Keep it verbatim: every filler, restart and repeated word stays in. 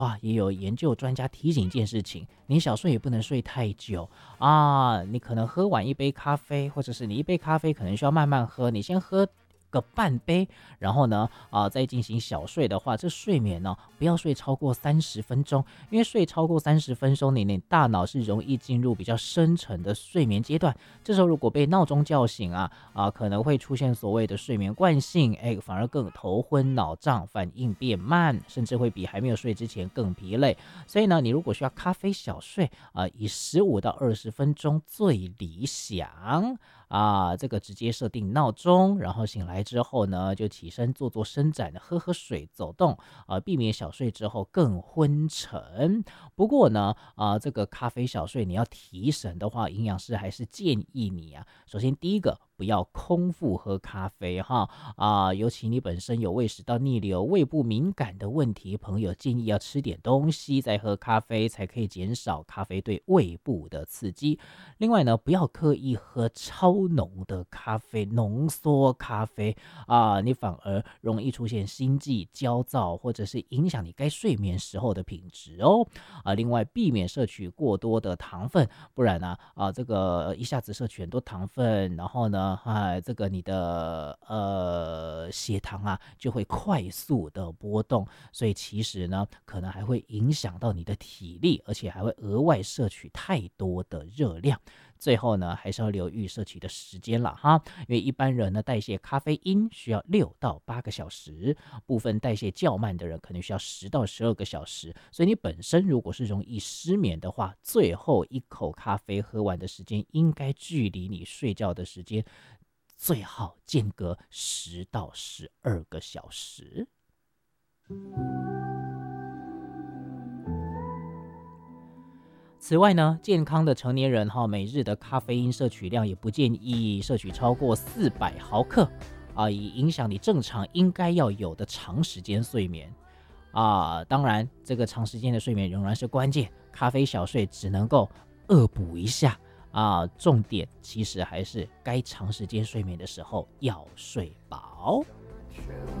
啊，也有研究专家提醒一件事情，你小睡也不能睡太久啊。你可能喝完一杯咖啡，或者是你一杯咖啡可能需要慢慢喝，你先喝个半杯，然后呢，啊、再进行小睡的话，这睡眠呢、不要睡超过三十分钟，因为睡超过三十分钟，你你大脑是容易进入比较深层的睡眠阶段。这时候如果被闹钟叫醒啊啊，可能会出现所谓的睡眠惯性，哎，反而更头昏脑胀，反应变慢，甚至会比还没有睡之前更疲累。所以呢，你如果需要咖啡小睡啊、以十五到二十分钟最理想。啊，这个直接设定闹钟，然后醒来之后呢，就起身做做伸展，喝喝水，走动，啊，避免小睡之后更昏沉。不过呢，啊，这个咖啡小睡你要提神的话，营养师还是建议你啊，首先第一个不要空腹喝咖啡哈，啊，尤其你本身有胃食道逆流、胃部敏感的问题，朋友建议要吃点东西再喝咖啡，才可以减少咖啡对胃部的刺激。另外呢，不要刻意喝超浓的咖啡、浓缩咖啡啊，你反而容易出现心悸、焦躁，或者是影响你该睡眠时候的品质哦。啊，另外避免摄取过多的糖分，不然呢，啊，这个一下子摄取很多糖分，然后呢，啊，这个你的呃血糖啊就会快速的波动，所以其实呢，可能还会影响到你的体力，而且还会额外摄取太多的热量。最后呢，还是要留意摄取的时间了哈，因为一般人呢代谢咖啡因需要六到八个小时，部分代谢较慢的人可能需要十到十二个小时，所以你本身如果是容易失眠的话，最后一口咖啡喝完的时间应该距离你睡觉的时间最好间隔十到十二个小时。此外呢，健康的成年人哈，每日的咖啡因摄取量也不建议摄取超过四百毫克啊，以影响你正常应该要有的长时间睡眠啊。当然，这个长时间的睡眠仍然是关键，咖啡小睡只能够恶补一下啊。重点其实还是该长时间睡眠的时候要睡饱。